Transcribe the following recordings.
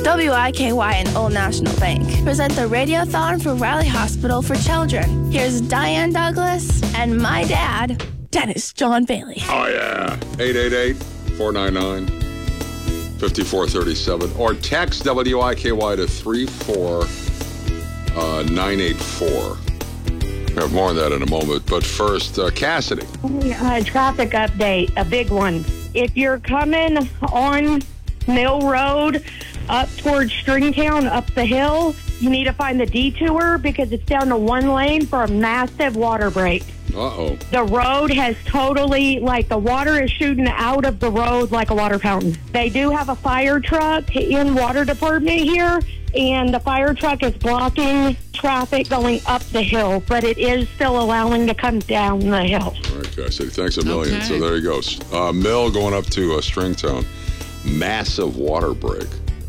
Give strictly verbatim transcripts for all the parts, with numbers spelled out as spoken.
W I K Y and Old National Bank present the Radiothon for Riley Hospital for Children. Here's Diane Douglas and my dad, Dennis John Bailey. Oh, yeah. eight eight eight, four nine nine, five four three seven. Or text W I K Y to three four nine eight four. We have more on that in a moment. But first, uh, Cassidy. Uh, traffic update, a big one. If you're coming on Mill Road up towards Stringtown, up the hill, you need to find the detour because it's down to one lane for a massive water break. Uh-oh. The road has totally, like, the water is shooting out of the road like a water fountain. They do have a fire truck in water department here, and the fire truck is blocking traffic going up the hill, but it is still allowing to come down the hill. All right, Cassidy, thanks a million. Okay. So there he goes. Uh, Mill going up to uh, Stringtown. Massive water break.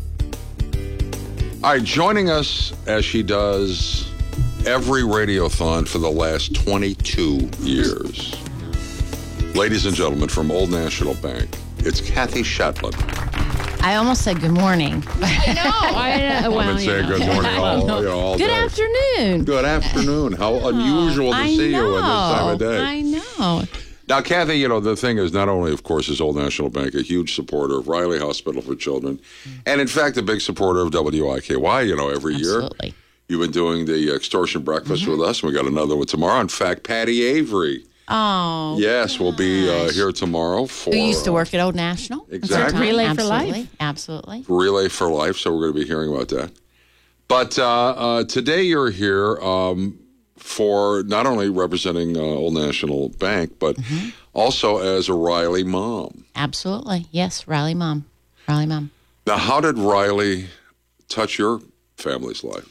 All right, joining us as she does every radiothon for the last twenty-two years. Ladies and gentlemen, from Old National Bank, it's Kathy Shetland. I almost said good morning. I know. I, uh, well, I've been saying you know. good morning all, you know, all Good day. afternoon. Good afternoon. How unusual to I see know. you at this time of day. I know. Now, Kathy, you know, the thing is, not only, of course, is Old National Bank a huge supporter of Riley Hospital for Children, and in fact, a big supporter of W I K Y, you know, every Absolutely. year. You've been doing the extortion breakfast Mm-hmm. with us, and we got another one tomorrow. In fact, Patty Avery, Oh. yes, will be uh, here tomorrow for Who used to uh, work at Old National? Exactly. Time. Relay for Absolutely. Life. Absolutely. Relay for Life, so we're going to be hearing about that. But uh, uh, today you're here um, for not only representing uh, Old National Bank, but Mm-hmm. also as a Riley mom. Absolutely. Yes, Riley mom. Riley mom. Now, how did Riley touch your family's life?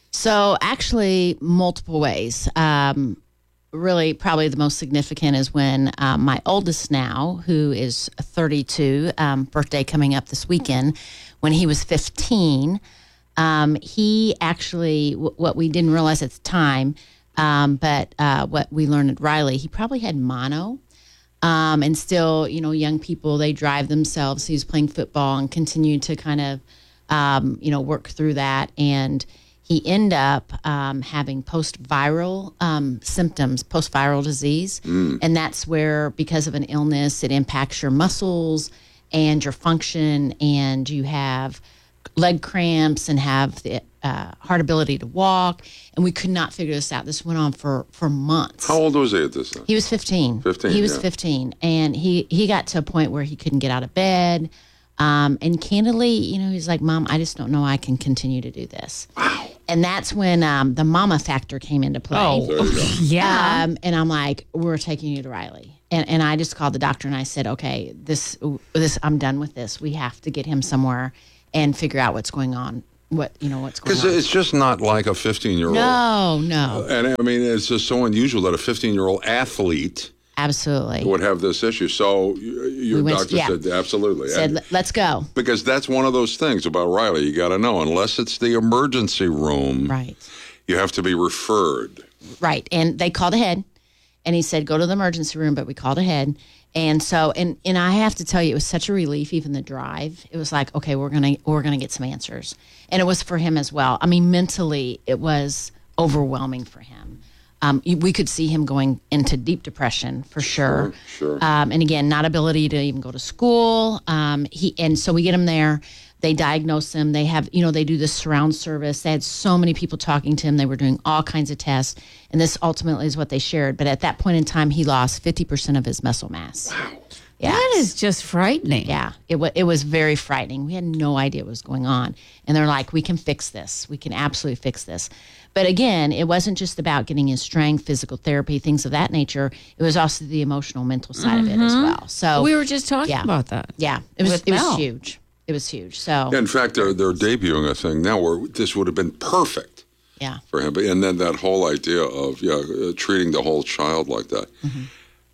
So actually, multiple ways. Um, really, probably the most significant is when um, my oldest now, who is thirty-two, um, birthday coming up this weekend, when he was fifteen, um, he actually, w- what we didn't realize at the time, um, but uh, what we learned at Riley, he probably had mono. Um, and still, you know, young people, they drive themselves. He was playing football and continued to kind of, um, you know, work through that. And he ended up um, having post-viral um, symptoms, post-viral disease. Mm. And that's where, because of an illness, it impacts your muscles and your function, and you have leg cramps and have the uh, hard ability to walk. And we could not figure this out. This went on for, for months. How old was he at this time? He was fifteen. fifteen, He was yeah. fifteen. And he, he got to a point where he couldn't get out of bed. Um, and candidly, you know, he's like, Mom, I just don't know I can continue to do this. Wow. And that's when um, the mama factor came into play. Oh, There you go. yeah. Um, and I'm like, we're taking you to Riley. And, and I just called the doctor and I said, okay, this, this, I'm done with this. We have to get him somewhere and figure out what's going on. What, you know, what's going Because on. it's just not like a fifteen-year-old. No, no, And I mean, it's just so unusual that a fifteen-year-old athlete absolutely. would have this issue. So y- your We went- doctor yeah. said, absolutely. Said, And- let's go. because that's one of those things about Riley. You got to know, unless it's the emergency room, Right. you have to be referred. Right. And they called ahead and he said, go to the emergency room, but we called ahead. And so, and, and I have to tell you, it was such a relief, even the drive. It was like, okay, we're going to, we're going to get some answers. And it was for him as well. I mean, mentally, it was overwhelming for him. Um, you- we could see him going into deep depression for sure. Sure, sure. Um, and again, not ability to even go to school. Um, he, and so we get him there. They diagnose him. They have, you know, they do this surround service. They had so many people talking to him. They were doing all kinds of tests. And this ultimately is what they shared. But at that point in time, he lost fifty percent of his muscle mass. Wow. Yeah. That is just frightening. Yeah. It, w- it was very frightening. We had no idea what was going on. And they're like, we can fix this. We can absolutely fix this. But again, it wasn't just about getting his strength, physical therapy, things of that nature. It was also the emotional, mental side of it as well. So We were just talking Yeah. about that. yeah, it was With it was Mel. huge. It was huge. So In fact, they're, they're debuting a thing now where this would have been perfect yeah. for him. And then that whole idea of yeah, uh, treating the whole child like that. Mm-hmm.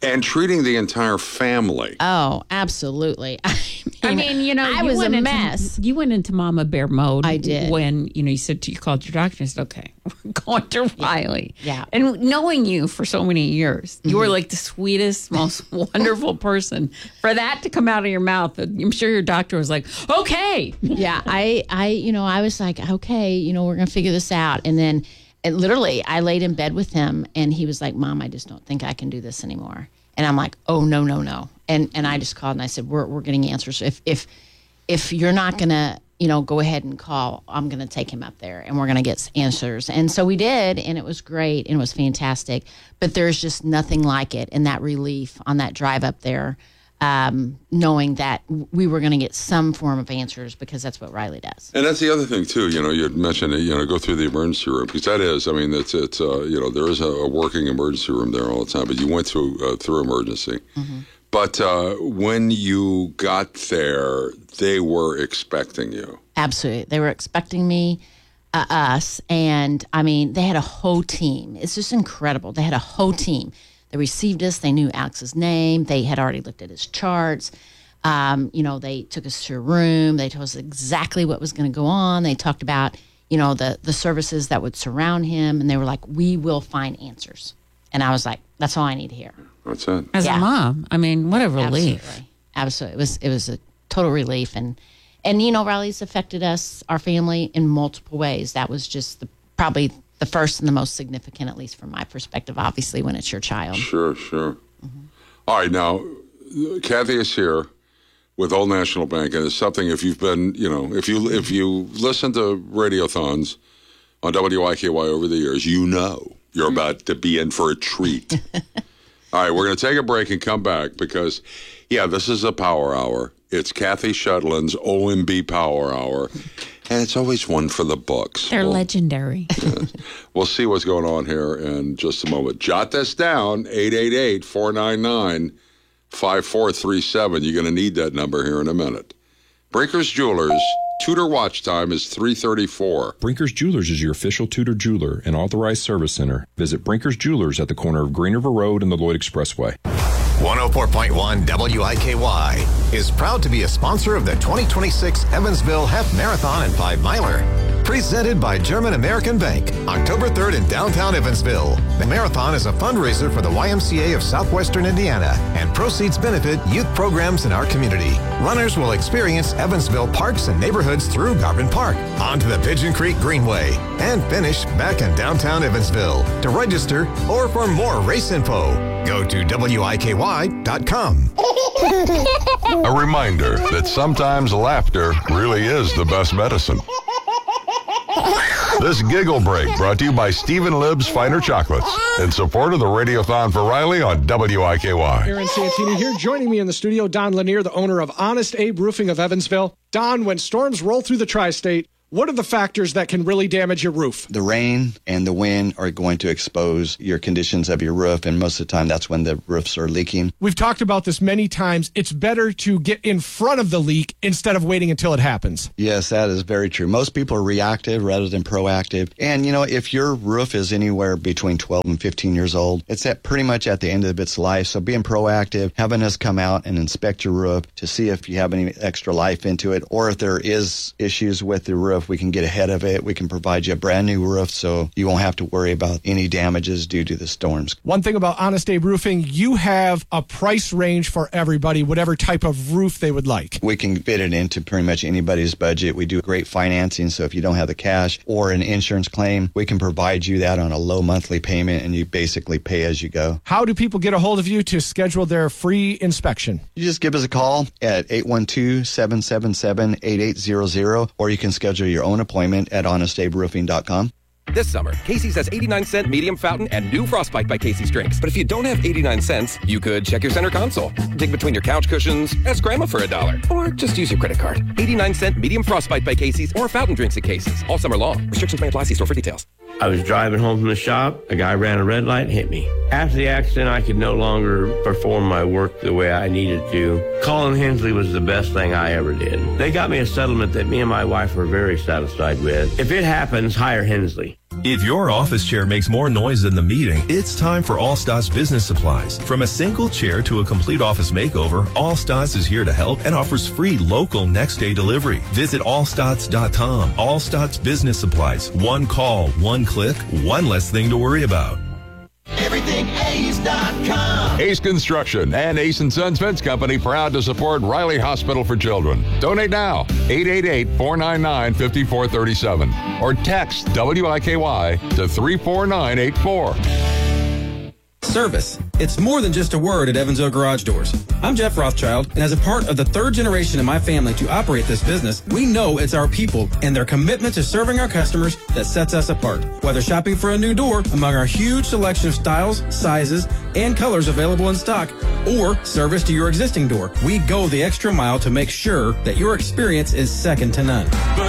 and treating the entire family. Oh, absolutely. I mean, I mean, you know, I you was a went into- mess. you went into Mama Bear mode. I did. When, you know, you said to, you called your doctor and said, okay, we're going to Riley. Yeah. And knowing you for so many years, Mm-hmm. you were like the sweetest, most wonderful person. For that to come out of your mouth, I'm sure your doctor was like, okay. Yeah, I, I, you know, I was like, okay, you know, we're going to figure this out. And then and literally I laid in bed with him and he was like, Mom, I just don't think I can do this anymore. And I'm like, oh, no, no, no. And and I just called and I said, we're we're getting answers. If if if you're not going to, you know, go ahead and call, I'm going to take him up there and we're going to get answers. And so we did, and it was great and it was fantastic. But there's just nothing like it, and that relief on that drive up there, um, knowing that we were going to get some form of answers, because that's what Riley does. And that's the other thing too. You know, you had mentioned it, you know, go through the emergency room, because that is, I mean, it's it's uh, you know, there is a, a working emergency room there all the time. But you went through uh, through emergency. Mm-hmm. But uh, when you got there, they were expecting you. Absolutely, they were expecting me, uh, us, and I mean, they had a whole team. It's just incredible. They had a whole team. They received us. They knew Alex's name. They had already looked at his charts. Um, you know, they took us to a room. They told us exactly what was going to go on. They talked about, you know, the the services that would surround him, and they were like, "We will find answers." And I was like, "That's all I need to hear." That's it. As Yeah. a mom, I mean, what a relief. Absolutely. Absolutely. It was it was a total relief, and and you know, Riley's affected us, our family, in multiple ways. That was just the, probably the first and the most significant, at least from my perspective, obviously, when it's your child. Sure, sure. Mm-hmm. All right, now, Kathy is here with Old National Bank, and it's something, if you've been, you know, if you if you listen to radiothons on W I K Y over the years, you know you're about to be in for a treat. All right, we're going to take a break and come back because, yeah, this is a power hour. It's Kathy Shedlin's O M B Power Hour, and it's always one for the books. They're We'll- legendary. We'll see what's going on here in just a moment. Jot this down, eight eight eight, four nine nine, five four three seven. You're going to need that number here in a minute. Brinkers Jewelers, Tudor watch time is three thirty-four. Brinkers Jewelers is your official Tudor jeweler and authorized service center. Visit Brinkers Jewelers at the corner of Green River Road and the Lloyd Expressway. one oh four point one W I K Y is proud to be a sponsor of the twenty twenty-six Evansville Half Marathon and Five Miler. Presented by German American Bank, October third in downtown Evansville. The marathon is a fundraiser for the Y M C A of Southwestern Indiana, and proceeds benefit youth programs in our community. Runners will experience Evansville parks and neighborhoods through Garvin Park, onto the Pigeon Creek Greenway, and finish back in downtown Evansville. To register or for more race info, go to W I K Y dot com. A reminder that sometimes laughter really is the best medicine. This giggle break brought to you by Stephen Libb's Finer Chocolates in support of the Radiothon for Riley on W I K Y. Aaron Santini here. Joining me in the studio, Don Lanier, the owner of Honest Abe Roofing of Evansville. Don, when storms roll through the tri-state, what are the factors that can really damage your roof? The rain and the wind are going to expose your conditions of your roof, and most of the time that's when the roofs are leaking. We've talked about this many times. It's better to get in front of the leak instead of waiting until it happens. Yes, that is very true. Most people are reactive rather than proactive. And, you know, if your roof is anywhere between twelve and fifteen years old, it's at pretty much at the end of its life. So being proactive, having us come out and inspect your roof to see if you have any extra life into it, or if there is issues with the roof, we can get ahead of it. We can provide you a brand new roof so you won't have to worry about any damages due to the storms. One thing about Honest Abe Roofing, you have a price range for everybody, whatever type of roof they would like. We can fit it into pretty much anybody's budget. We do great financing, so if you don't have the cash or an insurance claim, we can provide you that on a low monthly payment, and you basically pay as you go. How do people get a hold of you to schedule their free inspection? You just give us a call at eight one two, seven seven seven, eight eight zero zero, or you can schedule your own appointment at honest abe roofing dot com. This summer, Casey's has eighty-nine cent medium fountain and new Frostbite by Casey's drinks. But if you don't have eighty-nine cents, you could check your center console, dig between your couch cushions, ask Grandma for a dollar, or just use your credit card. eighty-nine cent medium Frostbite by Casey's or fountain drinks at Casey's all summer long. Restrictions may apply. See store for details. I was driving home from the shop. A guy ran a red light and hit me. After the accident, I could no longer perform my work the way I needed to. Calling Hensley was the best thing I ever did. They got me a settlement that me and my wife were very satisfied with. If it happens, hire Hensley. If your office chair makes more noise than the meeting, it's time for Allstats Business Supplies. From a single chair to a complete office makeover, Allstats is here to help and offers free local next-day delivery. Visit allstats dot com. Allstats Business Supplies. One call, one click, one less thing to worry about. everything ace dot com. Ace Construction and Ace and Sons Fence Company proud to support Riley Hospital for Children. Donate now, eight eight eight, four nine nine, five four three seven, or text W I K Y to three four nine eight four. Service. It's more than just a word at Evansville Garage Doors. I'm Jeff Rothschild, and as a part of the third generation in my family to operate this business, we know it's our people and their commitment to serving our customers that sets us apart. Whether shopping for a new door among our huge selection of styles, sizes, and colors available in stock, or service to your existing door, we go the extra mile to make sure that your experience is second to none. The